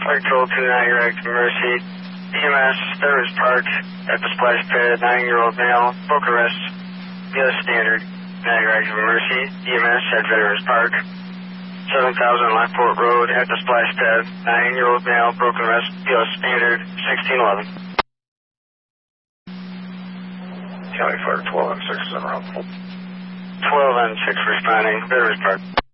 Flight Control 29, you're active Mercy. EMS, Veterans Park, at the splash pad, 9-year-old male, broken wrist, via standard. Now you're active Mercy. EMS at Veterans Park, 7000 Lockport Road, at the splash pad, 9-year-old male, broken wrist, via standard, 1611. County Fire 12 and 6 is around. 12 and 6 responding, Veterans Park.